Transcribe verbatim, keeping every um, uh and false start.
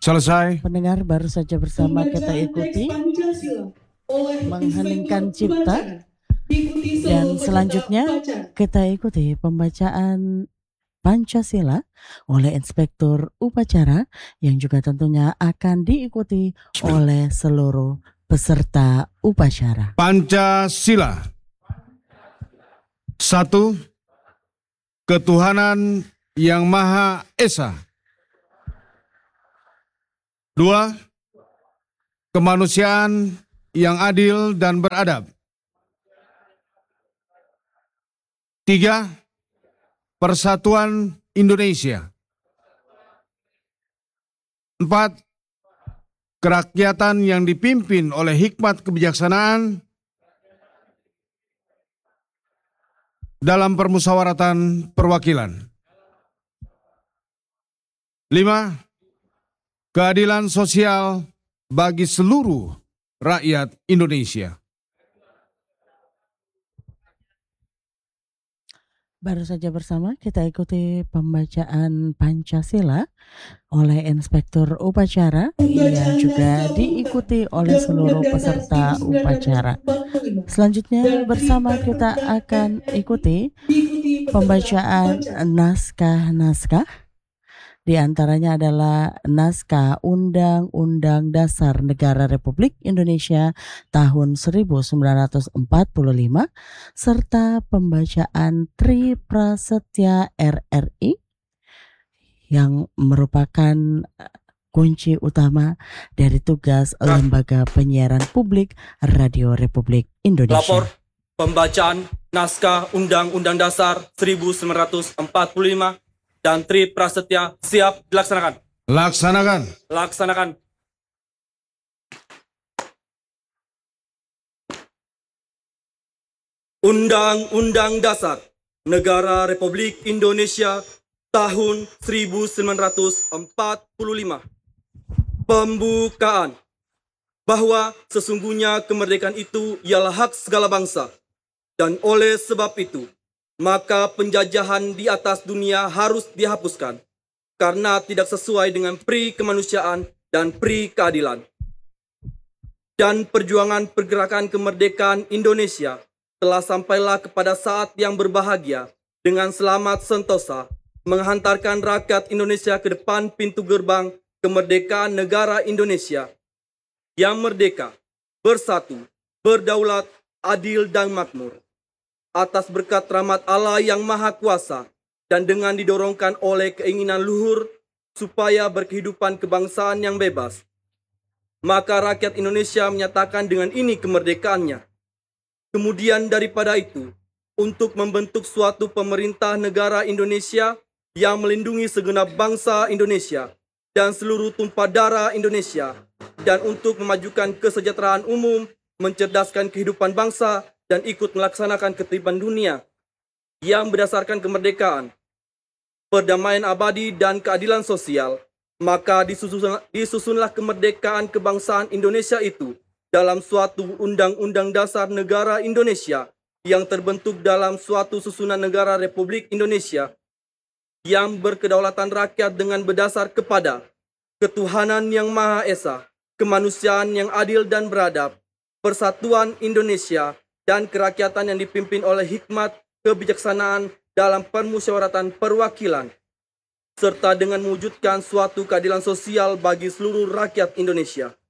Selesai. Pendengar, baru saja bersama kita ikuti mengheningkan cipta, dan selanjutnya kita ikuti pembacaan Pancasila oleh Inspektur Upacara yang juga tentunya akan diikuti oleh seluruh peserta upacara. Pancasila. Satu, ketuhanan yang Maha Esa. Dua, kemanusiaan yang adil dan beradab. Tiga, persatuan Indonesia. Empat, kerakyatan yang dipimpin oleh hikmat kebijaksanaan dalam permusyawaratan perwakilan. Lima, keadilan sosial bagi seluruh rakyat Indonesia. Baru saja bersama kita ikuti pembacaan Pancasila oleh Inspektur Upacara yang juga diikuti oleh seluruh peserta upacara. Selanjutnya bersama kita akan ikuti pembacaan naskah-naskah. Di antaranya adalah naskah Undang-Undang Dasar Negara Republik Indonesia tahun seribu sembilan ratus empat puluh lima serta pembacaan Tri Prasetya R R I yang merupakan kunci utama dari tugas Lembaga Penyiaran Publik Radio Republik Indonesia. Lapor pembacaan naskah Undang-Undang Dasar seribu sembilan ratus empat puluh lima dan Tri Prasetya siap dilaksanakan. Laksanakan. Laksanakan. Undang-Undang Dasar Negara Republik Indonesia tahun seribu sembilan ratus empat puluh lima. Pembukaan. Bahwa sesungguhnya kemerdekaan itu ialah hak segala bangsa, dan oleh sebab itu maka penjajahan di atas dunia harus dihapuskan karena tidak sesuai dengan pri kemanusiaan dan pri keadilan. Dan perjuangan pergerakan kemerdekaan Indonesia telah sampailah kepada saat yang berbahagia dengan selamat sentosa menghantarkan rakyat Indonesia ke depan pintu gerbang kemerdekaan negara Indonesia yang merdeka, bersatu, berdaulat, adil dan makmur. Atas berkat rahmat Allah yang Maha Kuasa dan dengan didorongkan oleh keinginan luhur supaya berkehidupan kebangsaan yang bebas, maka rakyat Indonesia menyatakan dengan ini kemerdekaannya. Kemudian daripada itu, untuk membentuk suatu pemerintah negara Indonesia yang melindungi segenap bangsa Indonesia dan seluruh tumpah darah Indonesia, dan untuk memajukan kesejahteraan umum, mencerdaskan kehidupan bangsa, dan ikut melaksanakan ketertiban dunia yang berdasarkan kemerdekaan, perdamaian abadi dan keadilan sosial, maka disusun, disusunlah kemerdekaan kebangsaan Indonesia itu dalam suatu Undang-Undang Dasar Negara Indonesia yang terbentuk dalam suatu susunan negara Republik Indonesia yang berkedaulatan rakyat dengan berdasar kepada ketuhanan yang Maha Esa, kemanusiaan yang adil dan beradab, persatuan Indonesia, dan kerakyatan yang dipimpin oleh hikmat kebijaksanaan dalam permusyawaratan perwakilan, serta dengan mewujudkan suatu keadilan sosial bagi seluruh rakyat Indonesia.